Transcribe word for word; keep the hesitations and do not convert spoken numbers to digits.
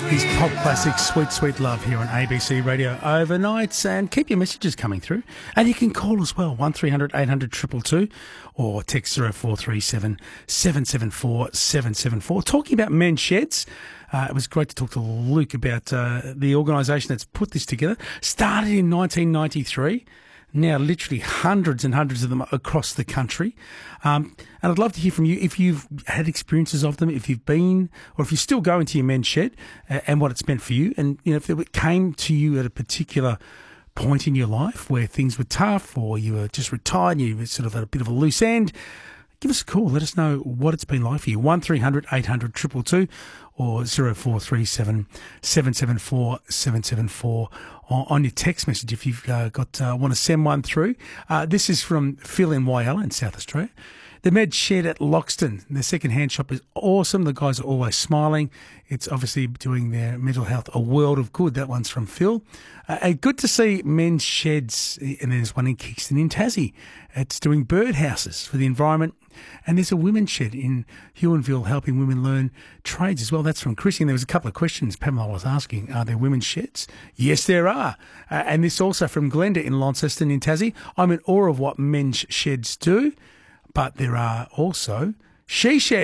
These pop classics, Sweet Sweet Love, here on A B C Radio overnight. And keep your messages coming through. And you can call as well, one three hundred eight hundred two two two, or text zero four three seven seven seven four seven seven four. Talking about men's sheds, uh, it was great to talk to Luke about uh, the organisation that's put this together. Started in nineteen ninety-three. Now literally hundreds and hundreds of them across the country. Um, and I'd love to hear from you if you've had experiences of them, if you've been, or if you're still going to your men's shed, uh, and what it's meant for you. And, you know, if it came to you at a particular point in your life where things were tough, or you were just retired and you were sort of at a bit of a loose end, give us a call. Let us know what it's been like for you. one three hundred eight hundred two two two or zero four three seven seven seven four seven seven four on your text message if you've uh, got uh, want to send one through. Uh, this is from Phil in Y L in South Australia. The Med Shed at Loxton, their second-hand shop, is awesome. The guys are always smiling. It's obviously doing their mental health a world of good. That one's from Phil. Uh, and good to see men's sheds, and there's one in Kingston in Tassie. It's doing birdhouses for the environment. And there's a women's shed in Huonville helping women learn trades as well. That's from Chrissy. And there was a couple of questions Pamela was asking. Are there women's sheds? Yes, there are. Uh, and this also from Glenda in Launceston in Tassie. I'm in awe of what men's sheds do, but there are also she sheds.